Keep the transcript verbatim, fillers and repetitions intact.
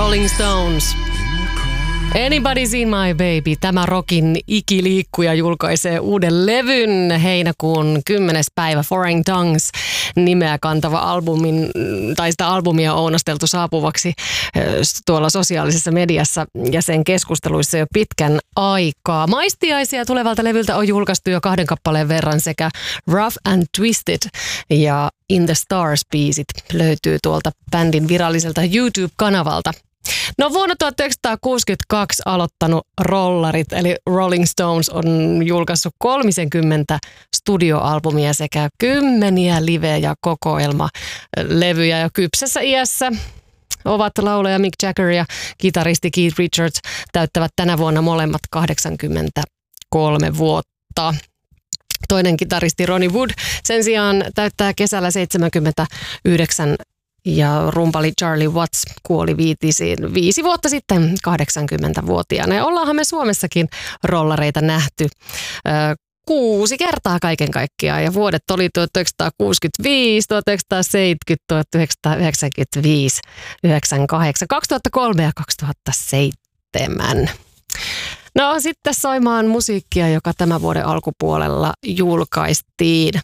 Rolling Stones. Anybody's in my baby. Tämä rockin ikiliikkuja julkaisee uuden levyn heinäkuun kymmenes päivä. Foreign Tongues nimeä kantava albumin, tai sitä albumia on ounosteltu saapuvaksi tuolla sosiaalisessa mediassa ja sen keskusteluissa jo pitkän aikaa. Maistiaisia tulevalta levyltä on julkaistu jo kahden kappaleen verran sekä Rough and Twisted ja In the Stars-biisit löytyy tuolta bändin viralliselta YouTube-kanavalta. No vuonna tuhatyhdeksänsataakuusikymmentäkaksi aloittanut rollarit, eli Rolling Stones on julkaissut kolmekymmentä studioalbumia sekä kymmeniä live- ja kokoelmalevyjä jo kypsässä iässä. Ovat laulaja Mick Jagger ja kitaristi Keith Richards täyttävät tänä vuonna molemmat kahdeksankymmentäkolme vuotta. Toinen kitaristi Ronnie Wood sen sijaan täyttää kesällä seitsemänkymmentäyhdeksän ja rumpali Charlie Watts kuoli viitisiin viisi vuotta sitten kahdeksankymmentävuotiaana. Ja ollaanhan me Suomessakin rollareita nähty ö, kuusi kertaa kaiken kaikkiaan. Ja vuodet oli tuhatyhdeksänsataakuusikymmentäviisi, tuhatyhdeksänsataaseitsemänkymmentä, tuhatyhdeksänsataayhdeksänkymmentäviisi, yhdeksänkymmentäkahdeksan, kaksituhattakolme ja kaksituhattaseitsemän. No sitten soimaan musiikkia, joka tämän vuoden alkupuolella julkaistiin.